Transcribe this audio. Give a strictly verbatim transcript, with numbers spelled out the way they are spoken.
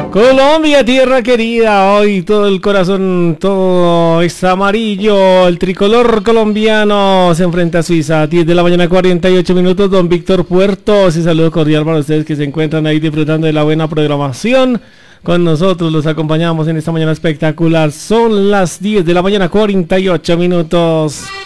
Colombia, tierra querida, hoy todo el corazón, todo es amarillo, el tricolor colombiano se enfrenta a Suiza, diez de la mañana, cuarenta y ocho minutos, don Víctor Puertos, y saludo cordial para ustedes que se encuentran ahí disfrutando de la buena programación. Con nosotros los acompañamos en esta mañana espectacular, son las diez de la mañana, cuarenta y ocho minutos.